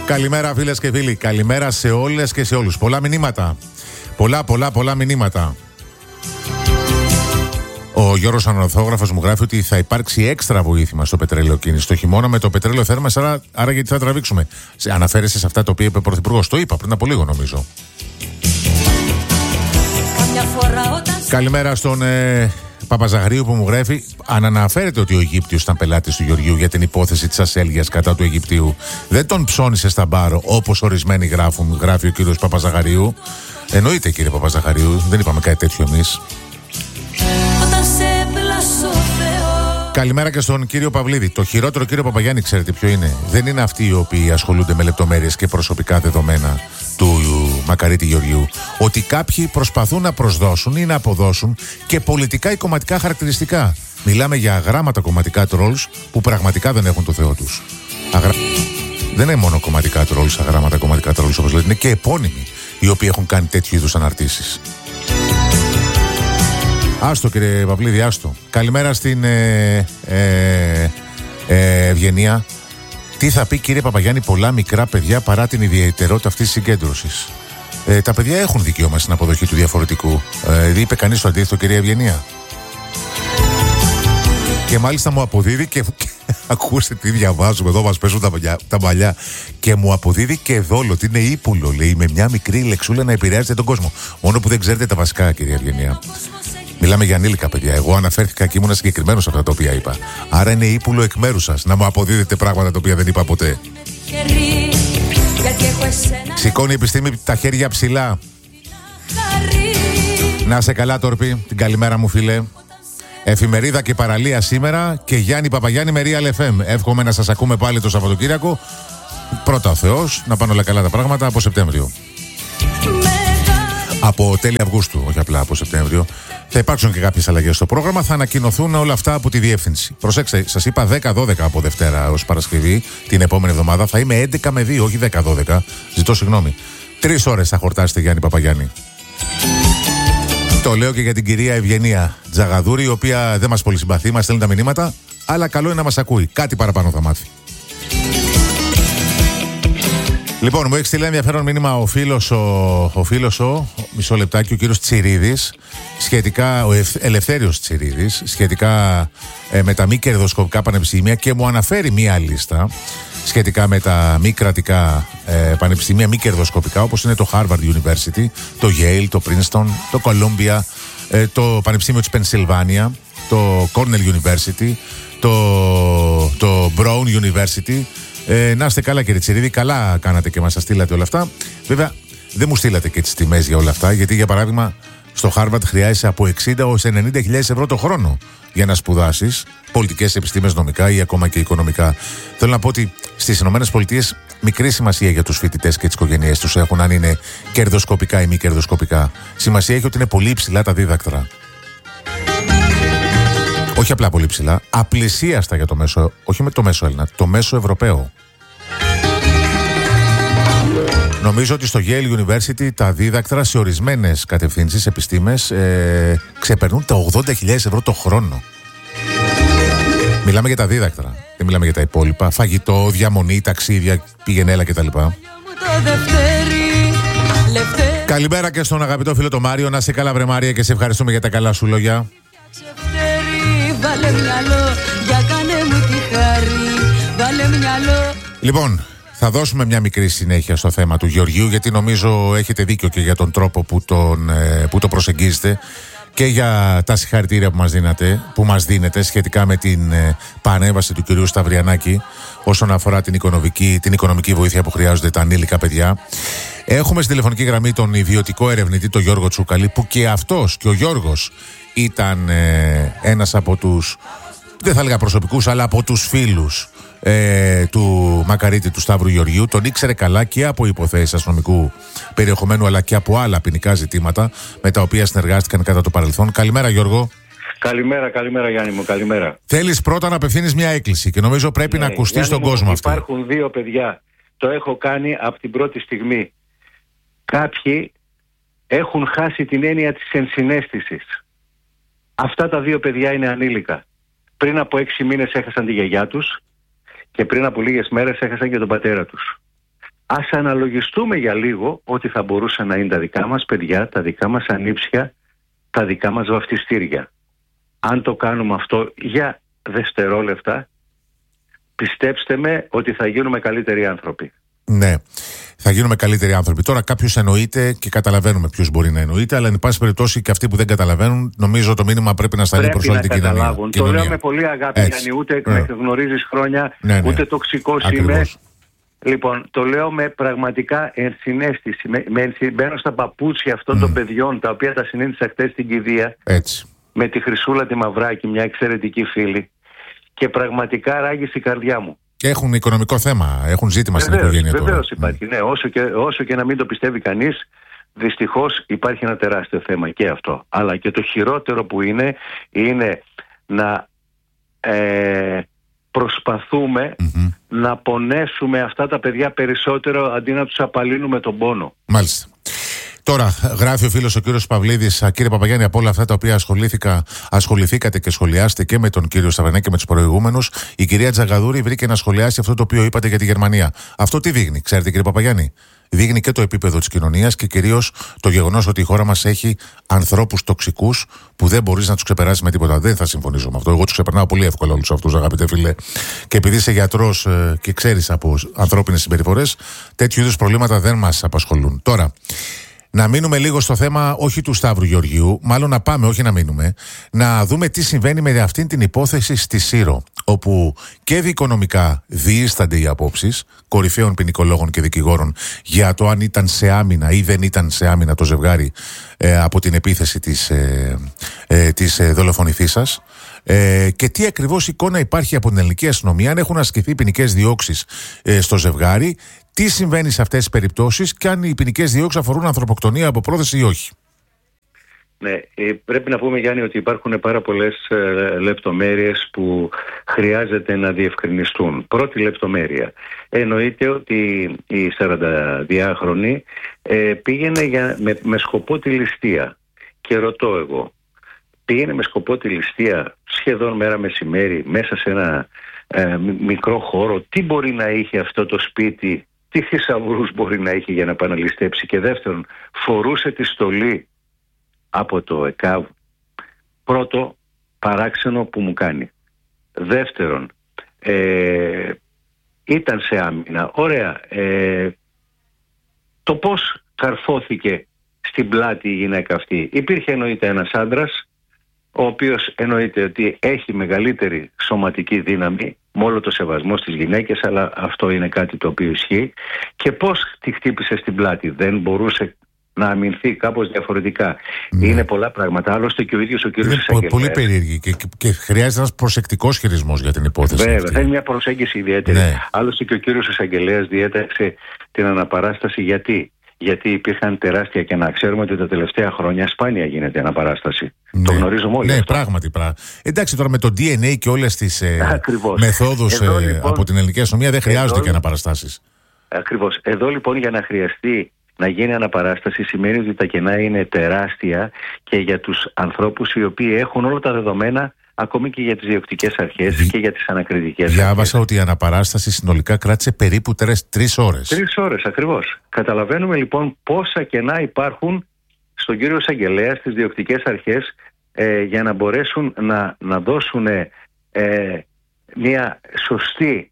Καλημέρα φίλες και φίλοι, καλημέρα σε όλες και σε όλους. Πολλά μηνύματα, πολλά μηνύματα. Ο Γιώργος Ανορθόγραφος μου γράφει ότι θα υπάρξει έξτρα βοήθημα στο πετρέλαιο κίνηση το χειμώνα με το πετρέλαιο θέρμανσης, άρα γιατί θα τραβήξουμε. Αναφέρεσαι σε αυτά τα οποία είπε ο Πρωθυπουργός. Το είπα πριν από λίγο νομίζω. Καλημέρα στον Παπαζαγρίου που μου γράφει. Αν αναφέρεται ότι ο Αιγύπτιος ήταν πελάτης του Γεωργίου για την υπόθεση της ασέλγειας κατά του Αιγυπτίου, δεν τον ψώνισε στα μπάρο όπως ορισμένοι γράφουν, γράφει ο κύριος Παπαζαγαρίου. Εννοείται κύριε Παπαζαγαρίου, δεν είπαμε κάτι τέτοιο εμείς. Καλημέρα και στον κύριο Παυλίδη. Το χειρότερο, κύριο Παπαγιάννη, ξέρετε ποιο είναι? Δεν είναι αυτοί οι οποίοι ασχολούνται με λεπτομέρειες και προσωπικά δεδομένα του Μακαρίτη Γεωργιού. Ότι κάποιοι προσπαθούν να προσδώσουν ή να αποδώσουν και πολιτικά ή κομματικά χαρακτηριστικά. Μιλάμε για αγράμματα κομματικά τρόλς που πραγματικά δεν έχουν το Θεό τους. Δεν είναι μόνο κομματικά τρόλς, αγράμματα κομματικά τρόλς όπως λέτε, είναι και επώνυμοι οι οποίοι έχουν κάνει τέτοιου είδους αναρτήσεις. Άστο κύριε Παυλίδη, άστο. Καλημέρα στην Ευγενία. Τι θα πει κύριε Παπαγιάννη, πολλά μικρά παιδιά παρά την ιδιαιτερότητα αυτής της συγκέντρωσης? Τα παιδιά έχουν δικαίωμα στην αποδοχή του διαφορετικού. Είπε κανείς το αντίθετο κυρία Ευγενία? Και μάλιστα μου αποδίδει και ακούστε τι διαβάζουμε εδώ, μας παίζουν τα μαλλιά. Και μου αποδίδει και δόλο, ότι είναι ύπουλο, λέει, με μια μικρή λεξούλα να επηρεάζεται τον κόσμο. Μόνο που δεν ξέρετε τα βασικά κυρία Ευγενία. Μιλάμε για ανήλικα παιδιά. Εγώ αναφέρθηκα και ήμουν συγκεκριμένος σε αυτά τα οποία είπα. Άρα είναι ύπουλο εκ μέρους σας να μου αποδίδετε πράγματα τα οποία δεν είπα ποτέ. Σηκώνει η επιστήμη τα χέρια ψηλά. Να σε καλά Τόρπη, την καλημέρα μου φίλε. Εφημερίδα και παραλία σήμερα και Γιάννη Παπαγιάννη με Real FM. Εύχομαι να σας ακούμε πάλι το Σαββατοκύριακο. Πρώτα ο Θεός, να πάνε όλα καλά τα πράγματα από Σεπτέμβριο. Από τέλη Αυγούστου, όχι απλά από Σεπτέμβριο. Θα υπάρξουν και κάποιες αλλαγές στο πρόγραμμα. Θα ανακοινωθούν όλα αυτά από τη διεύθυνση. Προσέξτε, σας είπα 10-12 από Δευτέρα ως Παρασκευή την επόμενη εβδομάδα. Θα είμαι 11 με 2, όχι 10-12. Ζητώ συγγνώμη. 3 ώρες θα χορτάσετε Γιάννη Παπαγιάννη. Το λέω και για την κυρία Ευγενία Τζαγαδούρη, η οποία δεν μας πολύ συμπαθεί, μας στέλνει τα μηνύματα, αλλά καλό είναι να μας ακούει. Κάτι παραπάνω θα μάθει. Λοιπόν, μου έχει στείλει ενδιαφέρον μήνυμα ο φίλος, μισό λεπτάκι, ο κύριος Τσιρίδης, σχετικά, ο Ελευθέριος Τσιρίδης, σχετικά με τα μη κερδοσκοπικά πανεπιστήμια και μου αναφέρει μία λίστα σχετικά με τα μη κρατικά πανεπιστήμια, μη κερδοσκοπικά, όπως είναι το Harvard University, το Yale, το Princeton, το Columbia, το Πανεπιστήμιο της Pennsylvania, το Cornell University, το Brown University. Να είστε καλά κύριε Τσιρίδη, καλά κάνατε και μας τα στείλατε όλα αυτά. Βέβαια δεν μου στείλατε και τις τιμές για όλα αυτά, γιατί για παράδειγμα στο Harvard χρειάζεσαι από 60 ως 90.000 ευρώ το χρόνο για να σπουδάσεις πολιτικές επιστήμες, νομικά ή ακόμα και οικονομικά. Θέλω να πω ότι στις ΗΠΑ μικρή σημασία για τους φοιτητές και τις οικογένειές τους έχουν αν είναι κερδοσκοπικά ή μη κερδοσκοπικά. Σημασία έχει ότι είναι πολύ υψηλά τα δίδακτρα. Όχι απλά πολύ ψηλά, απλησίαστα για το μέσο, όχι με το μέσο Έλληνα, το μέσο Ευρωπαίο. Νομίζω ότι στο Yale University τα δίδακτρα σε ορισμένες κατευθύνσεις, επιστήμες, ξεπερνούν τα 80.000 ευρώ το χρόνο. Μιλάμε για τα δίδακτρα, δεν μιλάμε για τα υπόλοιπα. Φαγητό, διαμονή, ταξίδια, πήγαινε έλα κτλ. Καλημέρα και στον αγαπητό φίλο το Μάριο. Να είσαι καλά βρε Μάρια και σε ευχαριστούμε για τα καλά σου λόγια. Βάλε μυαλό, για κάνε μου τη χάρη. Βάλε μυαλό. Λοιπόν, θα δώσουμε μια μικρή συνέχεια στο θέμα του Γεωργίου, γιατί νομίζω έχετε δίκιο και για τον τρόπο που το προσεγγίζετε και για τα συγχαρητήρια που μας δίνετε σχετικά με την πανέβαση του κυρίου Σταυριανάκη όσον αφορά την οικονομική βοήθεια που χρειάζονται τα ανήλικα παιδιά. Έχουμε στη τηλεφωνική γραμμή τον ιδιωτικό ερευνητή, τον Γιώργο Τσούκαλη, που και αυτός και ο Γιώργος ήταν ένας από τους, δεν θα έλεγα προσωπικούς, αλλά από τους φίλους του Μακαρίτη, του Σταύρου Γεωργιού. Τον ήξερε καλά και από υποθέσεις αστυνομικού περιεχομένου, αλλά και από άλλα ποινικά ζητήματα με τα οποία συνεργάστηκαν κατά το παρελθόν. Καλημέρα Γιώργο. Καλημέρα Γιάννη μου, καλημέρα. Θέλεις πρώτα να απευθύνεις μια έκκληση και νομίζω πρέπει να ακουστεί στον κόσμο αυτό. Υπάρχουν 2 παιδιά, το έχω κάνει από την πρώτη στιγμή. Κάποιοι έχουν χάσει την έννοια της ενσυναίσθησης. Αυτά τα 2 παιδιά είναι ανήλικα. Πριν από 6 μήνες έχασαν τη γιαγιά τους και πριν από λίγες μέρες έχασαν και τον πατέρα τους. Ας αναλογιστούμε για λίγο ότι θα μπορούσαν να είναι τα δικά μας παιδιά, τα δικά μας ανήψια, τα δικά μας βαφτιστήρια. Αν το κάνουμε αυτό για δευτερόλεπτα, πιστέψτε με ότι θα γίνουμε καλύτεροι άνθρωποι. Ναι, θα γίνουμε καλύτεροι άνθρωποι. Τώρα κάποιος εννοείται και καταλαβαίνουμε ποιος μπορεί να εννοείται, αλλά εν πάση περιπτώσει και αυτοί που δεν καταλαβαίνουν, νομίζω το μήνυμα πρέπει να σταλεί προς όλη την κοινωνία. Το λέω με πολύ αγάπη, Γιάννη, ούτε με γνωρίζεις χρόνια, ούτε τοξικός είμαι. Λοιπόν, το λέω με πραγματικά ενσυναίσθηση. Μπαίνω στα παπούτσια αυτών των παιδιών, τα οποία τα συνέντησα χτες στην κηδεία. Έτσι. Με τη Χρυσούλα τη Μαυράκη, μια εξαιρετική φίλη. Και πραγματικά ράγισε η καρδιά μου. Έχουν οικονομικό θέμα, έχουν ζήτημα στην οικογένεια τώρα. Βεβαίως υπάρχει, ναι. Όσο και να μην το πιστεύει κανείς, δυστυχώς υπάρχει ένα τεράστιο θέμα και αυτό. Αλλά και το χειρότερο που είναι να προσπαθούμε να πονέσουμε αυτά τα παιδιά περισσότερο αντί να τους απαλύνουμε τον πόνο. Μάλιστα. Τώρα, γράφει ο φίλος ο κύριος Παυλίδης, κύριε Παπαγιάννη, από όλα αυτά τα οποία ασχοληθήκατε και σχολιάστε και με τον κύριο Σταυρανάκη και με τους προηγούμενους, η κυρία Τζαγαδούρη βρήκε να σχολιάσει αυτό το οποίο είπατε για τη Γερμανία. Αυτό τι δείχνει, ξέρετε κύριε Παπαγιάννη? Δείχνει και το επίπεδο της κοινωνίας και κυρίως το γεγονός ότι η χώρα μας έχει ανθρώπους τοξικούς που δεν μπορείς να τους ξεπεράσεις με τίποτα. Δεν θα συμφωνήσω με αυτό. Εγώ τους ξεπερνάω πολύ εύκολα όλους αυτούς, αγαπητέ φίλε. Και επειδή είσαι γιατρός και ξέρεις από ανθρώπινες συμπεριφορές, τέτοιου είδους προβλήματα δεν μας απασχολούν. Τώρα, να μείνουμε λίγο στο θέμα όχι του Σταύρου Γεωργίου, μάλλον να πάμε, όχι να μείνουμε, να δούμε τι συμβαίνει με αυτήν την υπόθεση στη Σύρο, όπου και δικονομικά διείστανται οι απόψεις κορυφαίων ποινικολόγων και δικηγόρων για το αν ήταν σε άμυνα ή δεν ήταν σε άμυνα το ζευγάρι από την επίθεση της δολοφονηθήσας. Και τι ακριβώς εικόνα υπάρχει από την ελληνική αστυνομία, αν έχουν ασκηθεί ποινικές διώξεις στο ζευγάρι, τι συμβαίνει σε αυτές τις περιπτώσεις και αν οι ποινικές διώξεις αφορούν ανθρωποκτονία από πρόθεση ή όχι. Ναι, πρέπει να πούμε, Γιάννη, ότι υπάρχουν πάρα πολλές λεπτομέρειες που χρειάζεται να διευκρινιστούν. Πρώτη λεπτομέρεια. Εννοείται ότι η 42χρονη πήγαινε με σκοπό τη ληστεία. Και ρωτώ εγώ, πήγαινε με σκοπό τη ληστεία σχεδόν μέρα μεσημέρι μέσα σε ένα μικρό χώρο? Τι μπορεί να είχε αυτό το σπίτι, τι θησαυρούς μπορεί να είχε για να επαναληστέψει? Και δεύτερον, φορούσε τη στολή από το ΕΚΑΒ? Πρώτο παράξενο που μου κάνει. Δεύτερον, ήταν σε άμυνα. Ωραία. Το πώς καρφώθηκε στην πλάτη η γυναίκα αυτή? Υπήρχε εννοείται ένας άντρας, ο οποίος εννοείται ότι έχει μεγαλύτερη σωματική δύναμη, με όλο το σεβασμό στις γυναίκες, αλλά αυτό είναι κάτι το οποίο ισχύει. Και πώς τη χτύπησε στην πλάτη? Δεν μπορούσε να αμυνθεί κάπως διαφορετικά? Είναι πολλά πράγματα. Άλλωστε και ο ίδιος ο κύριος Εισαγγελέας. Είναι πολύ περίεργη και χρειάζεται ένας προσεκτικός χειρισμός για την υπόθεση. Βέβαια, δεν είναι μια προσέγγιση ιδιαίτερη. Ναι. Άλλωστε και ο κύριος Εισαγγελέας διέταξε την αναπαράσταση. Γιατί υπήρχαν τεράστια κενά. Ξέρουμε ότι τα τελευταία χρόνια σπάνια γίνεται αναπαράσταση. Ναι. Το γνωρίζουμε όλοι. Ναι, αυτό. Πράγματι. Εντάξει, τώρα με το DNA και όλες τις μεθόδους λοιπόν, από την ελληνική αστυνομία δεν χρειάζονται και αναπαραστάσεις. Ακριβώς. Εδώ λοιπόν για να χρειαστεί να γίνει αναπαράσταση σημαίνει ότι τα κενά είναι τεράστια και για τους ανθρώπους οι οποίοι έχουν όλα τα δεδομένα, ακόμη και για τις διοκτικές αρχές και για τις ανακριτικές. Διάβασα ότι η αναπαράσταση συνολικά κράτησε περίπου 3 ώρες. 3 ώρες ακριβώς. Καταλαβαίνουμε λοιπόν πόσα κενά υπάρχουν στον κύριο Εισαγγελέα, στις διοκτικές αρχές, για να μπορέσουν να δώσουν μια σωστή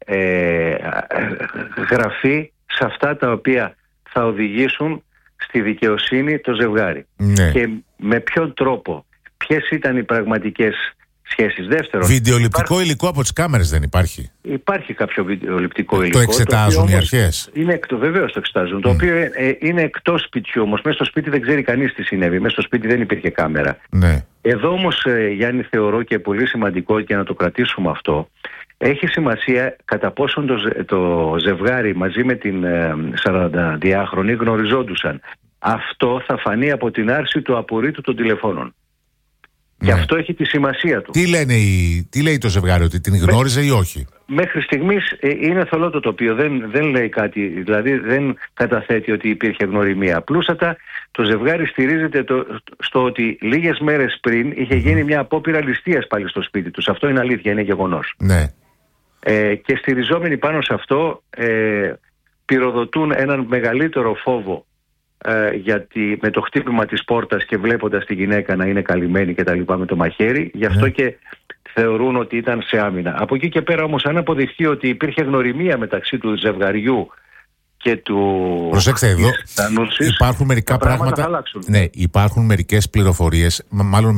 γραφή σε αυτά τα οποία θα οδηγήσουν στη δικαιοσύνη το ζευγάρι. Ναι. Και με ποιον τρόπο, ποιες ήταν οι πραγματικές σχέσεις? Δεύτερον, βιντεοληπτικό υλικό από τις κάμερες δεν υπάρχει? Υπάρχει κάποιο βιντεοληπτικό υλικό. Το εξετάζουν οι αρχές? Βεβαίως το εξετάζουν. Το οποίο είναι εκτός σπιτιού όμως. Μέσα στο σπίτι δεν ξέρει κανείς τι συνέβη. Μέσα στο σπίτι δεν υπήρχε κάμερα. Ναι. Εδώ όμως, Γιάννη, θεωρώ και πολύ σημαντικό και να το κρατήσουμε αυτό. Έχει σημασία κατά πόσον το ζευγάρι μαζί με την 42χρονη γνωριζόντουσαν. Αυτό θα φανεί από την άρση του απορρίτου των τηλεφώνων. Ναι. Και αυτό έχει τη σημασία του. Τι λέει το ζευγάρι, ότι την γνώριζε ή όχι? Μέχρι στιγμής είναι θολό το τοπίο, δεν λέει κάτι, δηλαδή δεν καταθέτει ότι υπήρχε γνωριμία. Απλούστατα το ζευγάρι στηρίζεται στο ότι λίγες μέρες πριν είχε γίνει μια απόπειρα ληστείας πάλι στο σπίτι τους. Αυτό είναι αλήθεια, είναι γεγονός. Ναι. Και στηριζόμενοι πάνω σε αυτό, πυροδοτούν έναν μεγαλύτερο φόβο γιατί με το χτύπημα της πόρτας και βλέποντας τη γυναίκα να είναι καλυμμένη και τα λοιπά με το μαχαίρι, γι' αυτό και θεωρούν ότι ήταν σε άμυνα. Από εκεί και πέρα όμως, αν αποδειχθεί ότι υπήρχε γνωριμία μεταξύ του ζευγαριού και του... Προσέξτε εδώ, υπάρχουν μερικά πράγματα... Ναι, υπάρχουν μερικές πληροφορίες, μάλλον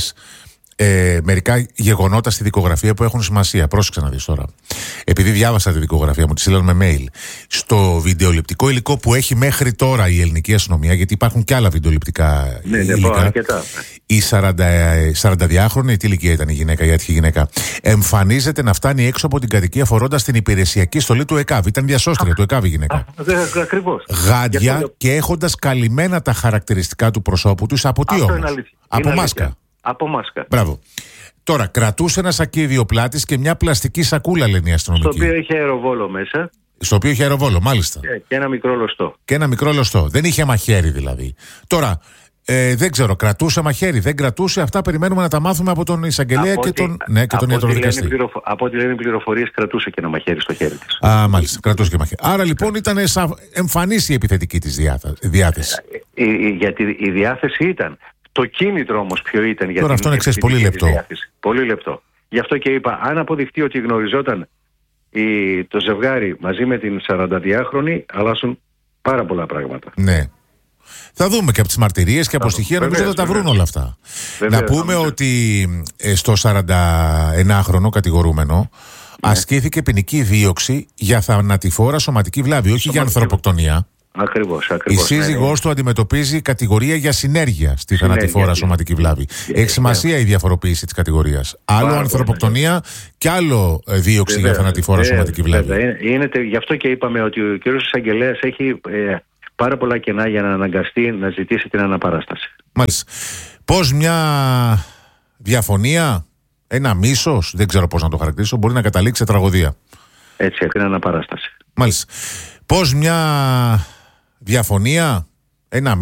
μερικά γεγονότα στη δικογραφία που έχουν σημασία. Πρόσεξε να δεις τώρα. Επειδή διάβασα τη δικογραφία μου, τη στείλαν με mail. Στο βιντεοληπτικό υλικό που έχει μέχρι τώρα η ελληνική αστυνομία, γιατί υπάρχουν και άλλα βιντεοληπτικά υλικά. Η 42χρονη, τι ηλικία ήταν η γυναίκα, η άτυχη γυναίκα, εμφανίζεται να φτάνει έξω από την κατοικία φορώντας την υπηρεσιακή στολή του ΕΚΑΒ. Ήταν διασώστρια του ΕΚΑΒ η γυναίκα. Ακριβώς. Γάντια και έχοντας καλυμμένα τα χαρακτηριστικά του προσώπου τους από τι όμως? Από μάσκα. Από μάσκα. Μπράβο. Τώρα, κρατούσε ένα σακίδιο πλάτης και μια πλαστική σακούλα, λένε οι αστυνομικοί. Στο οποίο είχε αεροβόλο μέσα. Στο οποίο είχε αεροβόλο, μάλιστα. Και ένα μικρό λωστό. Και ένα μικρό λωστό. Δεν είχε μαχαίρι δηλαδή. Τώρα, δεν ξέρω, κρατούσε μαχαίρι, δεν κρατούσε. Αυτά περιμένουμε να τα μάθουμε από τον εισαγγελέα και τον ιατροδικαστή. Από ό,τι λένε οι πληροφορίες, κρατούσε και ένα μαχαίρι στο χέρι της. Μάλιστα, κρατούσε και μαχαίρι. Άρα λοιπόν ήταν εμφανής η επιθετική της διάθεση. Γιατί η διάθεση ήταν. Το κίνητρο όμως ποιο ήταν? Τώρα αυτό είναι πολύ λεπτό. Πολύ λεπτό. Γι' αυτό και είπα, αν αποδειχτεί ότι γνωριζόταν το ζευγάρι μαζί με την 42χρονη, αλλάσουν πάρα πολλά πράγματα. Ναι. Θα δούμε και από τις μαρτυρίες και από στοιχεία, νομίζω θα τα βρουν όλα αυτά. Βεβαίως, να πούμε ότι στο 41χρονο κατηγορούμενο ασκήθηκε ποινική δίωξη για θανατηφόρα σωματική βλάβη, όχι για ανθρωποκτονία. Ακριβώς. Η σύζυγός του αντιμετωπίζει κατηγορία για συνέργεια στη θανατηφόρα σωματική βλάβη. Έχει σημασία η διαφοροποίηση της κατηγορίας. Άλλο ανθρωποκτονία και άλλο δίωξη για θανατηφόρα σωματική βλάβη. Γι' αυτό και είπαμε ότι ο κ. Εισαγγελέας έχει πάρα πολλά κενά για να αναγκαστεί να ζητήσει την αναπαράσταση. Μάλιστα. Πώς μια διαφωνία, ένα μίσος, δεν ξέρω πώς να το χαρακτηρίσω, μπορεί να καταλήξει σε τραγωδία. Έτσι, την αναπαράσταση. Μάλιστα. Πώς μια διαφωνία, ένα